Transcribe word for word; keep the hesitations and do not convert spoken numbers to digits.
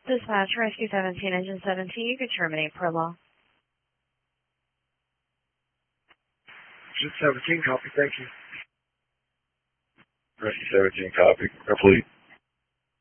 Dispatch, Rescue seventeen, Engine seventeen, you can terminate per law. Engine seventeen, copy, thank you. Rescue seventeen, copy. Complete.